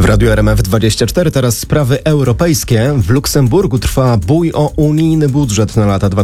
W Radiu RMF24 teraz sprawy europejskie. W Luksemburgu trwa bój o unijny budżet na lata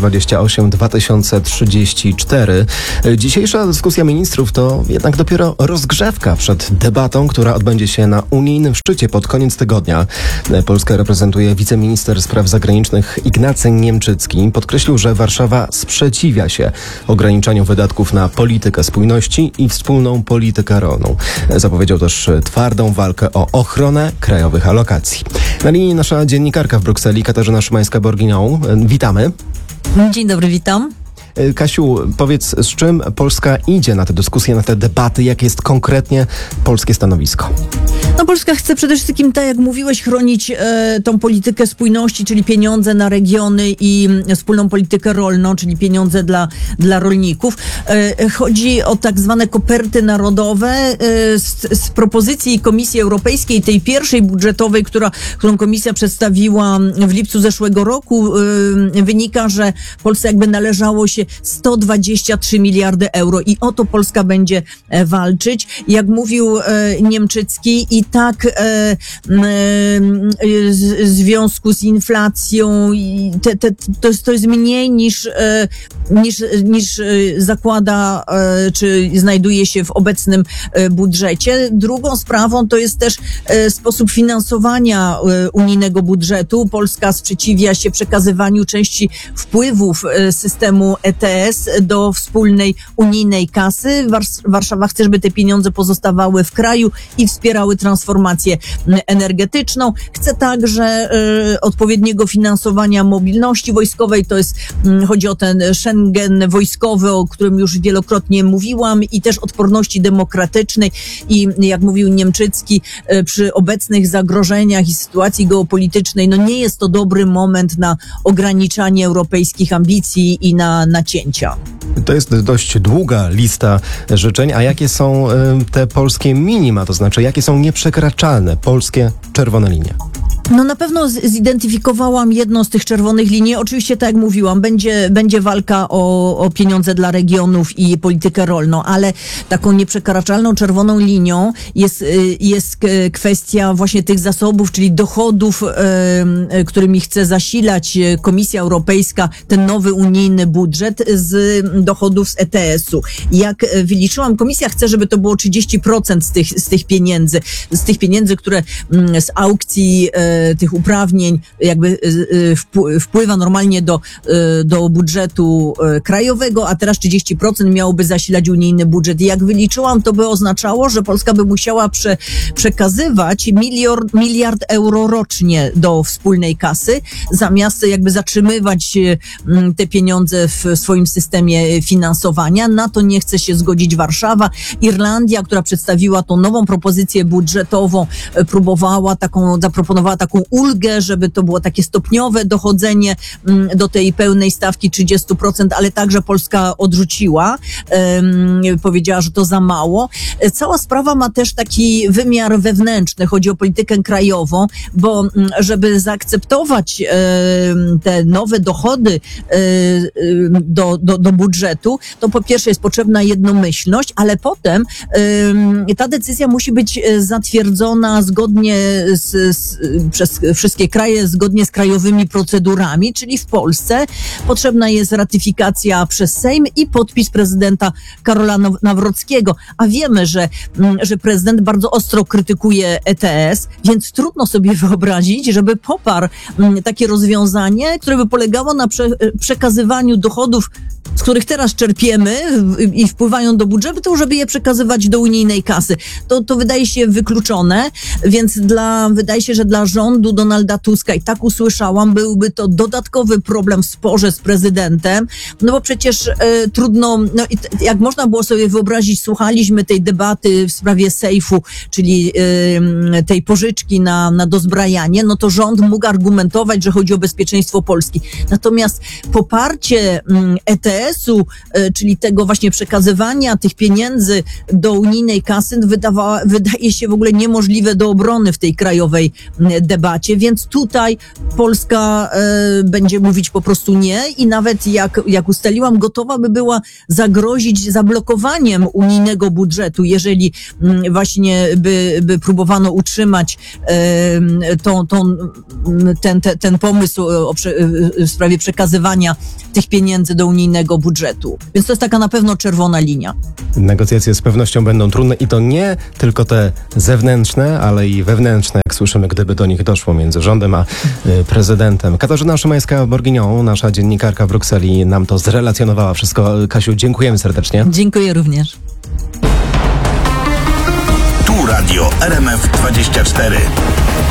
2028-2034. Dzisiejsza dyskusja ministrów to jednak dopiero rozgrzewka przed debatą, która odbędzie się na unijnym szczycie pod koniec tygodnia. Polskę reprezentuje wiceminister spraw zagranicznych Ignacy Niemczycki. Podkreślił, że Warszawa sprzeciwia się ograniczaniu wydatków na politykę spójności i wspólną politykę rolną. Zapowiedział też twardą walkę o ochronę krajowych alokacji. Na linii nasza dziennikarka w Brukseli, Katarzyna Szymańska-Borginią. Witamy. Dzień dobry, witam. Kasiu, powiedz, z czym Polska idzie na te dyskusje, na te debaty? Jakie jest konkretnie polskie stanowisko? No, Polska chce przede wszystkim, tak jak mówiłeś, chronić tą politykę spójności, czyli pieniądze na regiony i wspólną politykę rolną, czyli pieniądze dla rolników. Chodzi o tak zwane koperty narodowe. Z propozycji Komisji Europejskiej, tej pierwszej budżetowej, którą Komisja przedstawiła w lipcu zeszłego roku, wynika, że Polsce jakby należało się 123 miliardy euro i o to Polska będzie walczyć. Jak mówił Niemczycki, i tak w związku z inflacją to jest mniej niż zakłada, czy znajduje się w obecnym budżecie. Drugą sprawą to jest też sposób finansowania unijnego budżetu. Polska sprzeciwia się przekazywaniu części wpływów systemu ETS do wspólnej unijnej kasy. Warszawa chce, żeby te pieniądze pozostawały w kraju i wspierały transformację energetyczną. Chce także odpowiedniego finansowania mobilności wojskowej. Chodzi o ten Schengen wojskowy, o którym już wielokrotnie mówiłam, i też odporności demokratycznej. I jak mówił Niemczycki, przy obecnych zagrożeniach i sytuacji geopolitycznej, nie jest to dobry moment na ograniczanie europejskich ambicji i na nacięcia. To jest dość długa lista życzeń, a jakie są te polskie minima, to znaczy jakie są nieprzekraczalne polskie czerwone linie? Na pewno zidentyfikowałam jedną z tych czerwonych linii. Oczywiście, tak jak mówiłam, będzie walka o pieniądze dla regionów i politykę rolną, ale taką nieprzekraczalną czerwoną linią jest kwestia właśnie tych zasobów, czyli dochodów, którymi chce zasilać Komisja Europejska ten nowy unijny budżet z dochodów z ETS-u. Jak wyliczyłam, Komisja chce, żeby to było 30% z tych pieniędzy, które z aukcji tych uprawnień jakby wpływa normalnie do budżetu krajowego, a teraz 30% miałoby zasilać unijny budżet. I jak wyliczyłam, to by oznaczało, że Polska by musiała przekazywać miliard euro rocznie do wspólnej kasy, zamiast jakby zatrzymywać te pieniądze w swoim systemie finansowania. Na to nie chce się zgodzić Warszawa. Irlandia, która przedstawiła tą nową propozycję budżetową, zaproponowała taką ulgę, żeby to było takie stopniowe dochodzenie do tej pełnej stawki 30%, ale także Polska odrzuciła. Powiedziała, że to za mało. Cała sprawa ma też taki wymiar wewnętrzny. Chodzi o politykę krajową, bo żeby zaakceptować te nowe dochody do budżetu, to po pierwsze jest potrzebna jednomyślność, ale potem ta decyzja musi być zatwierdzona zgodnie przez wszystkie kraje, zgodnie z krajowymi procedurami, czyli w Polsce potrzebna jest ratyfikacja przez Sejm i podpis prezydenta Karola Nawrockiego. A wiemy, że prezydent bardzo ostro krytykuje ETS, więc trudno sobie wyobrazić, żeby poparł takie rozwiązanie, które by polegało na przekazywaniu dochodów, z których teraz czerpiemy i wpływają do budżetu, żeby je przekazywać do unijnej kasy. To wydaje się wykluczone, więc wydaje się, że dla rządu Donalda Tuska, i tak usłyszałam, byłby to dodatkowy problem w sporze z prezydentem, bo przecież trudno, jak można było sobie wyobrazić, słuchaliśmy tej debaty w sprawie sejfu, czyli tej pożyczki na dozbrajanie, to rząd mógł argumentować, że chodzi o bezpieczeństwo Polski. Natomiast poparcie ETS ETS-u, czyli tego właśnie przekazywania tych pieniędzy do unijnej kasy wydaje się w ogóle niemożliwe do obrony w tej krajowej debacie, więc tutaj Polska będzie mówić po prostu nie i nawet jak ustaliłam, gotowa by była zagrozić zablokowaniem unijnego budżetu, jeżeli właśnie by próbowano utrzymać ten pomysł w sprawie przekazywania tych pieniędzy do unijnego budżetu. Więc to jest taka na pewno czerwona linia. Negocjacje z pewnością będą trudne i to nie tylko te zewnętrzne, ale i wewnętrzne, jak słyszymy, gdyby do nich doszło między rządem a prezydentem. Katarzyna Szymańska-Bourguignon, nasza dziennikarka w Brukseli, nam to zrelacjonowała wszystko. Kasiu, dziękujemy serdecznie. Dziękuję również. Tu Radio RMF 24.